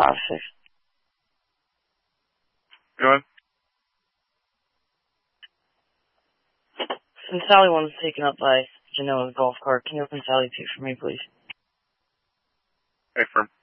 officer. Go ahead. Since Sally 1 was taken up by Genoa's golf cart, can you open Sally 2 for me, please? Hey, firm.